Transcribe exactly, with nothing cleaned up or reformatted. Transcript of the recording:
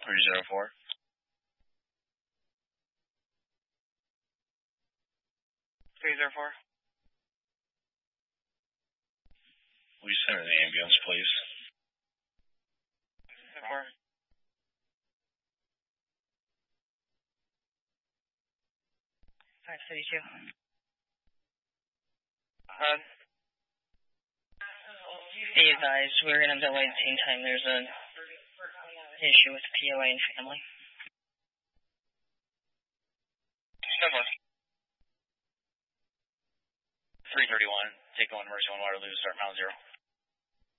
three zero four. three zero four. Will you send an ambulance, please? three zero four. five thirty-two. Uh, be advised, we're going to delay the team time. There's an issue with P O A and family. three thirty-one, take on Mercy one Waterloo, start mile zero.